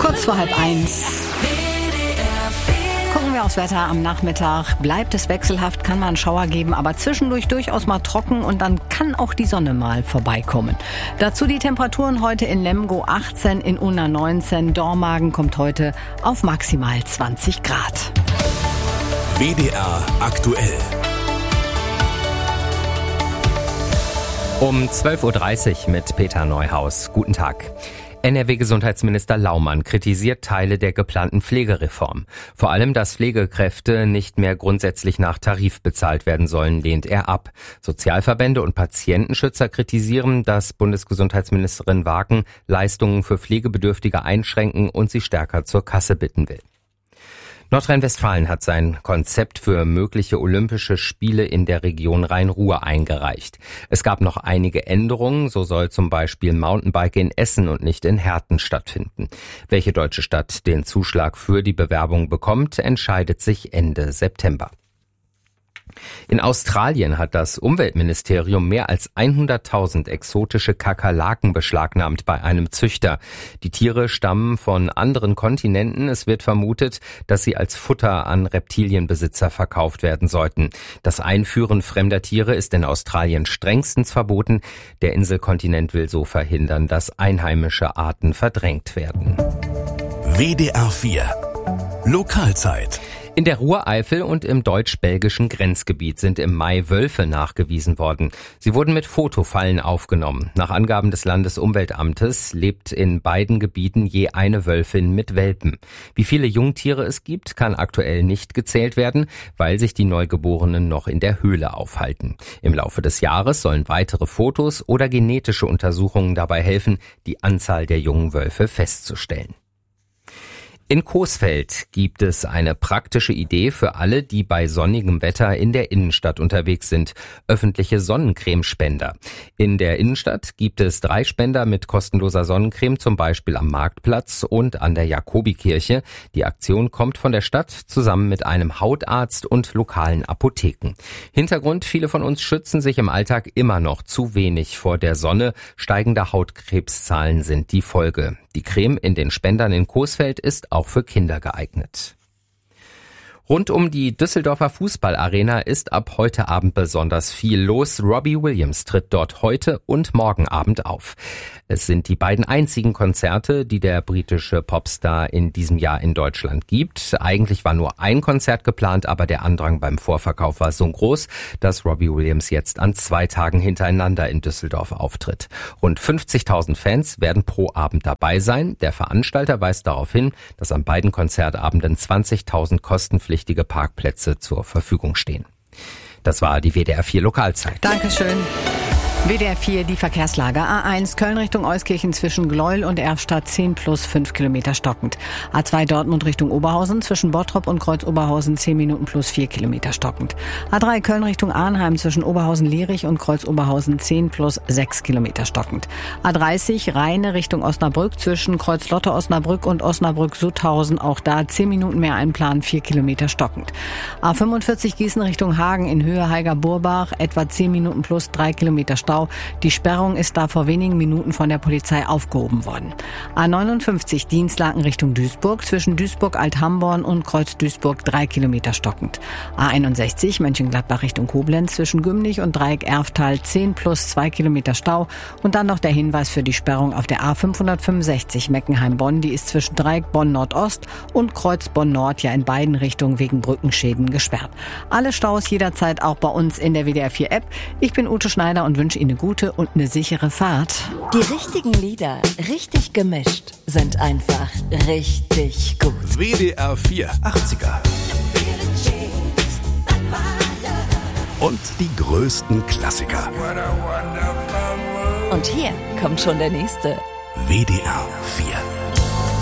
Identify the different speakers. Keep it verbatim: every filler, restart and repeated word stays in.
Speaker 1: Kurz vor halb eins. Gucken wir aufs Wetter am Nachmittag. Bleibt es wechselhaft, kann man einen Schauer geben, aber zwischendurch durchaus mal trocken und dann kann auch die Sonne mal vorbeikommen. Dazu die Temperaturen heute in Lemgo achtzehn, in Unna neunzehn. Dormagen kommt heute auf maximal zwanzig Grad.
Speaker 2: W D R aktuell.
Speaker 3: Um zwölf Uhr dreißig mit Peter Neuhaus. Guten Tag. N R W-Gesundheitsminister Laumann kritisiert Teile der geplanten Pflegereform. Vor allem, dass Pflegekräfte nicht mehr grundsätzlich nach Tarif bezahlt werden sollen, lehnt er ab. Sozialverbände und Patientenschützer kritisieren, dass Bundesgesundheitsministerin Wagen Leistungen für Pflegebedürftige einschränken und sie stärker zur Kasse bitten will. Nordrhein-Westfalen hat sein Konzept für mögliche Olympische Spiele in der Region Rhein-Ruhr eingereicht. Es gab noch einige Änderungen, so soll zum Beispiel Mountainbike in Essen und nicht in Herten stattfinden. Welche deutsche Stadt den Zuschlag für die Bewerbung bekommt, entscheidet sich Ende September. In Australien hat das Umweltministerium mehr als hunderttausend exotische Kakerlaken beschlagnahmt bei einem Züchter. Die Tiere stammen von anderen Kontinenten. Es wird vermutet, dass sie als Futter an Reptilienbesitzer verkauft werden sollten. Das Einführen fremder Tiere ist in Australien strengstens verboten. Der Inselkontinent will so verhindern, dass einheimische Arten verdrängt werden.
Speaker 2: W D R vier Lokalzeit.
Speaker 3: In der Ruhreifel und im deutsch-belgischen Grenzgebiet sind im Mai Wölfe nachgewiesen worden. Sie wurden mit Fotofallen aufgenommen. Nach Angaben des Landesumweltamtes lebt in beiden Gebieten je eine Wölfin mit Welpen. Wie viele Jungtiere es gibt, kann aktuell nicht gezählt werden, weil sich die Neugeborenen noch in der Höhle aufhalten. Im Laufe des Jahres sollen weitere Fotos oder genetische Untersuchungen dabei helfen, die Anzahl der jungen Wölfe festzustellen. In Coesfeld gibt es eine praktische Idee für alle, die bei sonnigem Wetter in der Innenstadt unterwegs sind. Öffentliche Sonnencremespender. In der Innenstadt gibt es drei Spender mit kostenloser Sonnencreme, zum Beispiel am Marktplatz und an der Jakobikirche. Die Aktion kommt von der Stadt zusammen mit einem Hautarzt und lokalen Apotheken. Hintergrund: Viele von uns schützen sich im Alltag immer noch zu wenig vor der Sonne. Steigende Hautkrebszahlen sind die Folge. Die Creme in den Spendern in Coesfeld ist auch für Kinder geeignet. Rund um die Düsseldorfer Fußballarena ist ab heute Abend besonders viel los. Robbie Williams tritt dort heute und morgen Abend auf. Es sind die beiden einzigen Konzerte, die der britische Popstar in diesem Jahr in Deutschland gibt. Eigentlich war nur ein Konzert geplant, aber der Andrang beim Vorverkauf war so groß, dass Robbie Williams jetzt an zwei Tagen hintereinander in Düsseldorf auftritt. Rund fünfzigtausend Fans werden pro Abend dabei sein. Der Veranstalter weist darauf hin, dass an beiden Konzertabenden zwanzigtausend kostenpflichtige Parkplätze zur Verfügung stehen. Das war die W D R vier Lokalzeit.
Speaker 1: Dankeschön. W D R vier, die Verkehrslage. A eins Köln Richtung Euskirchen zwischen Gleuel und Erfstadt zehn plus fünf Kilometer stockend. A zwei Dortmund Richtung Oberhausen zwischen Bottrop und Kreuz Oberhausen zehn Minuten plus vier Kilometer stockend. A drei Köln Richtung Arnheim zwischen Oberhausen-Lierich und Kreuz Oberhausen zehn plus sechs Kilometer stockend. A dreißig Rheine Richtung Osnabrück zwischen Kreuz Lotte Osnabrück und Osnabrück-Sutthausen, auch da zehn Minuten mehr einplanen, vier Kilometer stockend. A fünfundvierzig Gießen Richtung Hagen in Höhe Heiger-Burbach etwa zehn Minuten plus drei Kilometer Stau. Die Sperrung ist da vor wenigen Minuten von der Polizei aufgehoben worden. A neunundfünfzig Dienstlaken Richtung Duisburg zwischen Duisburg-Alt-Hamborn und Kreuz Duisburg drei Kilometer stockend. A einundsechzig Mönchengladbach Richtung Koblenz zwischen Gümnich und Dreieck Erftal zehn plus zwei Kilometer Stau. Und dann noch der Hinweis für die Sperrung auf der A fünfhundertfünfundsechzig Meckenheim-Bonn. Die ist zwischen Dreieck Bonn-Nordost und Kreuz Bonn-Nord ja in beiden Richtungen wegen Brückenschäden gesperrt. Alle Staus jederzeit auch bei uns in der W D R vier App. Ich bin Ute Schneider und wünsche Ihnen eine gute und eine sichere Fahrt.
Speaker 4: Die richtigen Lieder, richtig gemischt, sind einfach richtig gut.
Speaker 2: W D R vier achtziger. Und die größten Klassiker.
Speaker 4: Und hier kommt schon der nächste.
Speaker 2: W D R vier.